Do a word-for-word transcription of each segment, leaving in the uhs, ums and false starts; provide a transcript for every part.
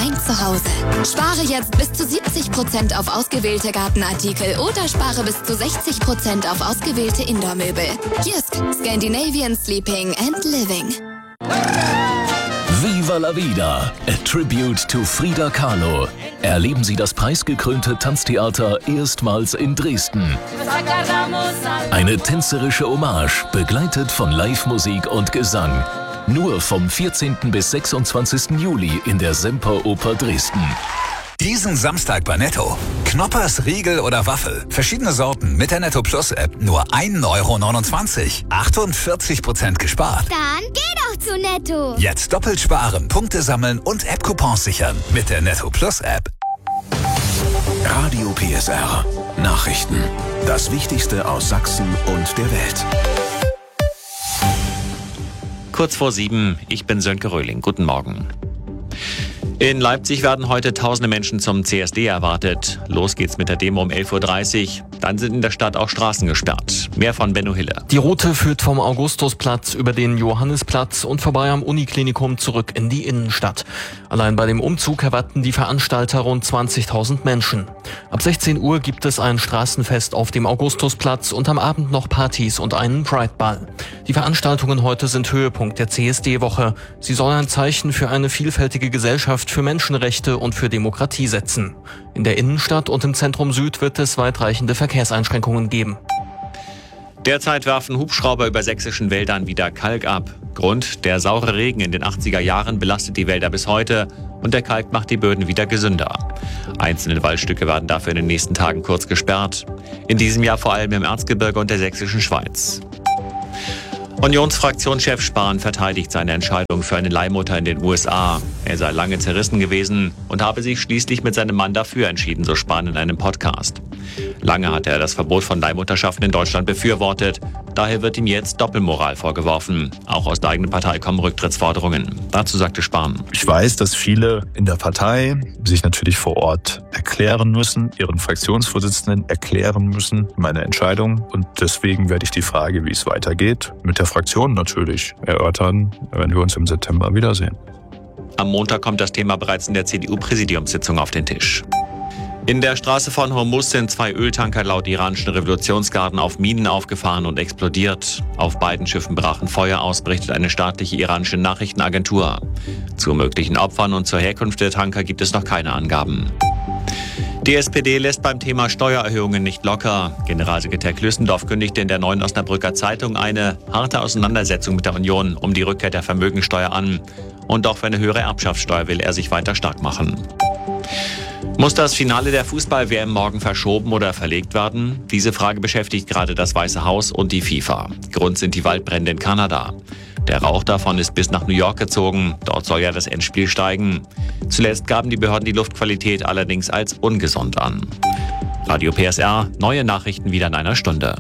dein Zuhause. Spare jetzt bis zu siebzig Prozent auf ausgewählte Gartenartikel oder spare bis zu sechzig Prozent auf ausgewählte Indoor-Möbel. Jysk, Scandinavian Sleeping and Living. Viva la Vida, a tribute to Frida Kahlo. Erleben Sie das preisgekrönte Tanztheater erstmals in Dresden. Eine tänzerische Hommage, begleitet von Live-Musik und Gesang. Nur vom vierzehnten bis sechsundzwanzigsten Juli in der Semperoper Dresden. Diesen Samstag bei Netto. Knoppers, Riegel oder Waffel. Verschiedene Sorten mit der Netto Plus App. Nur ein Euro neunundzwanzig. achtundvierzig Prozent gespart. Dann geh doch zu Netto. Jetzt doppelt sparen, Punkte sammeln und App-Coupons sichern. Mit der Netto Plus App. Radio P S R. Nachrichten. Das Wichtigste aus Sachsen und der Welt. Kurz vor sieben, ich bin Sönke Röhling. Guten Morgen. In Leipzig werden heute tausende Menschen zum C S D erwartet. Los geht's mit der Demo um elf Uhr dreißig. Dann sind in der Stadt auch Straßen gesperrt. Mehr von Benno Hille. Die Route führt vom Augustusplatz über den Johannisplatz und vorbei am Uniklinikum zurück in die Innenstadt. Allein bei dem Umzug erwarten die Veranstalter rund zwanzigtausend Menschen. Ab sechzehn Uhr gibt es ein Straßenfest auf dem Augustusplatz und am Abend noch Partys und einen Pride-Ball. Die Veranstaltungen heute sind Höhepunkt der C S D-Woche. Sie soll ein Zeichen für eine vielfältige Gesellschaft, für Menschenrechte und für Demokratie setzen. In der Innenstadt und im Zentrum Süd wird es weitreichende Verkehrseinschränkungen geben. Derzeit werfen Hubschrauber über sächsischen Wäldern wieder Kalk ab. Grund: der saure Regen in den achtziger Jahren belastet die Wälder bis heute und der Kalk macht die Böden wieder gesünder. Einzelne Waldstücke werden dafür in den nächsten Tagen kurz gesperrt. In diesem Jahr vor allem im Erzgebirge und der sächsischen Schweiz. Unionsfraktionschef Spahn verteidigt seine Entscheidung für eine Leihmutter in den U S A. Er sei lange zerrissen gewesen und habe sich schließlich mit seinem Mann dafür entschieden, so Spahn in einem Podcast. Lange hatte er das Verbot von Leihmutterschaften in Deutschland befürwortet. Daher wird ihm jetzt Doppelmoral vorgeworfen. Auch aus der eigenen Partei kommen Rücktrittsforderungen. Dazu sagte Spahn: Ich weiß, dass viele in der Partei sich natürlich vor Ort erklären müssen, ihren Fraktionsvorsitzenden erklären müssen, meine Entscheidung. Und deswegen werde ich die Frage, wie es weitergeht, mit der Fraktion natürlich erörtern, wenn wir uns im September wiedersehen. Am Montag kommt das Thema bereits in der C D U-Präsidiumssitzung auf den Tisch. In der Straße von Hormuz sind zwei Öltanker laut iranischen Revolutionsgarden auf Minen aufgefahren und explodiert. Auf beiden Schiffen brachen Feuer aus, berichtet eine staatliche iranische Nachrichtenagentur. Zu möglichen Opfern und zur Herkunft der Tanker gibt es noch keine Angaben. Die S P D lässt beim Thema Steuererhöhungen nicht locker. Generalsekretär Klüssendorf kündigte in der Neuen Osnabrücker Zeitung eine harte Auseinandersetzung mit der Union um die Rückkehr der Vermögensteuer an. Und auch für eine höhere Erbschaftssteuer will er sich weiter stark machen. Muss das Finale der Fußball-W M morgen verschoben oder verlegt werden? Diese Frage beschäftigt gerade das Weiße Haus und die FIFA. Grund sind die Waldbrände in Kanada. Der Rauch davon ist bis nach New York gezogen. Dort soll ja das Endspiel steigen. Zuletzt gaben die Behörden die Luftqualität allerdings als ungesund an. Radio P S R, neue Nachrichten wieder in einer Stunde.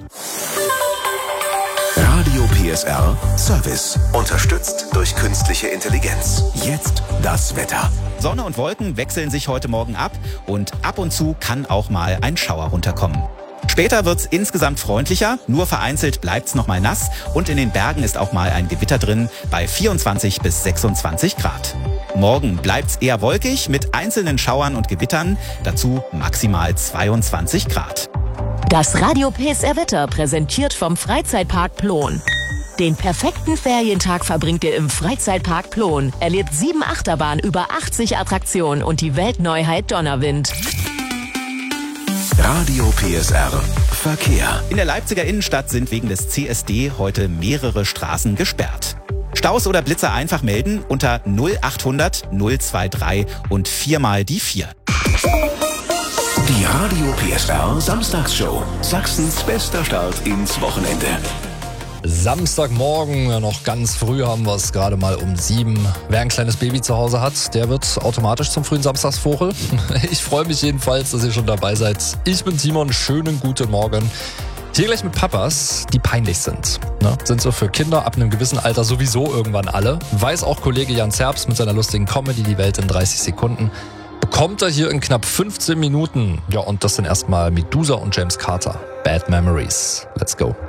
Radio P S R Service. Unterstützt durch künstliche Intelligenz. Jetzt das Wetter. Sonne und Wolken wechseln sich heute Morgen ab und ab und zu kann auch mal ein Schauer runterkommen. Später wird's insgesamt freundlicher, nur vereinzelt bleibt's noch mal nass und in den Bergen ist auch mal ein Gewitter drin bei vierundzwanzig bis sechsundzwanzig Grad. Morgen bleibt's eher wolkig mit einzelnen Schauern und Gewittern, dazu maximal zweiundzwanzig Grad. Das Radio P S R Wetter präsentiert vom Freizeitpark Plon. Den perfekten Ferientag verbringt ihr im Freizeitpark Plon. Erlebt sieben Achterbahnen, über achtzig Attraktionen und die Weltneuheit Donnerwind. Radio P S R Verkehr. In der Leipziger Innenstadt sind wegen des C S D heute mehrere Straßen gesperrt. Staus oder Blitzer einfach melden unter null achthundert null dreiundzwanzig und viermal die vier. Die Radio P S R Samstagsshow. Sachsens bester Start ins Wochenende. Samstagmorgen, noch ganz früh haben wir es gerade mal um sieben. Wer ein kleines Baby zu Hause hat, der wird automatisch zum frühen Samstagsvogel. Ich freue mich jedenfalls, dass ihr schon dabei seid. Ich bin Timon, schönen guten Morgen. Hier gleich mit Papas, die peinlich sind. Ne? Sind so für Kinder ab einem gewissen Alter sowieso irgendwann alle. Weiß auch Kollege Jan Zerbst mit seiner lustigen Comedy Die Welt in dreißig Sekunden. Bekommt er hier in knapp fünfzehn Minuten. Ja, und das dann erstmal Medusa und James Carter. Bad Memories. Let's go.